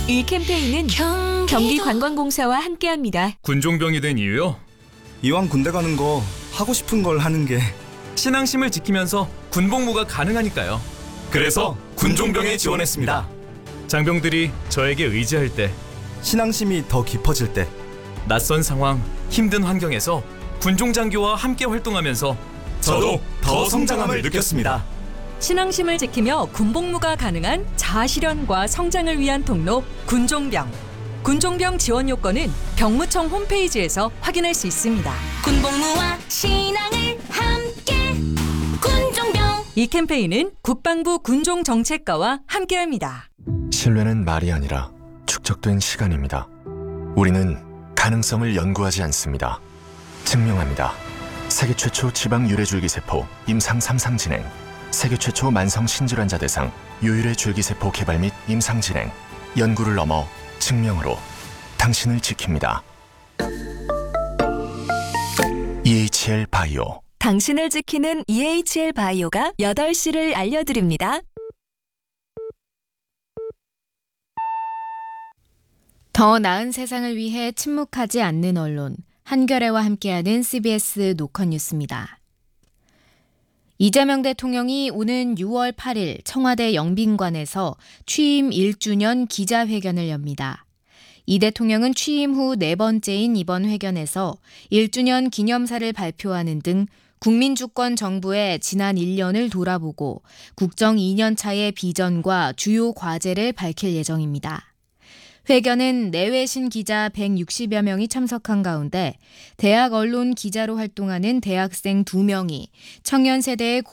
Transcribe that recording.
이 캠페인은 경기관광공사와 함께합니다. 군종병이 된 이유요? 이왕 군대 가는 거 하고 싶은 걸 하는 게 신앙심을 지키면서 군복무가 가능하니까요. 그래서 군종병에 지원했습니다. 장병들이 저에게 의지할 때, 신앙심이 더 깊어질 때, 낯선 상황, 힘든 환경에서 군종장교와 함께 활동하면서 저도 더 성장함을 느꼈습니다. 신앙심을 지키며 군복무가 가능한 자아실현과 성장을 위한 통로 군종병. 군종병 지원 요건은 병무청 홈페이지에서 확인할 수 있습니다. 군복무와 신앙을 함께 군종병. 이 캠페인은 국방부 군종정책과와 함께합니다. 신뢰는 말이 아니라 축적된 시간입니다. 우리는 가능성을 연구하지 않습니다. 증명합니다. 세계 최초 지방 유래줄기세포 임상 3상 진행, 세계 최초 만성 신질환자 대상 유일의 줄기세포 개발 및 임상 진행, 연구를 넘어 증명으로 당신을 지킵니다. EHL 바이오. 당신을 지키는 EHL 바이오가 8시를 알려드립니다. 더 나은 세상을 위해 침묵하지 않는 언론, 한겨레와 함께하는 CBS 노컷뉴스입니다. 이재명 대통령이 오는 6월 8일 청와대 영빈관에서 취임 1주년 기자회견을 엽니다. 이 대통령은 취임 후 4번째인 이번 회견에서 1주년 기념사를 발표하는 등 국민주권 정부의 지난 1년을 돌아보고 국정 2년차의 비전과 주요 과제를 밝힐 예정입니다. 회견은 내외신 기자 160여 명이 참석한 가운데 대학 언론 기자로 활동하는 대학생 2명이 청년 세대의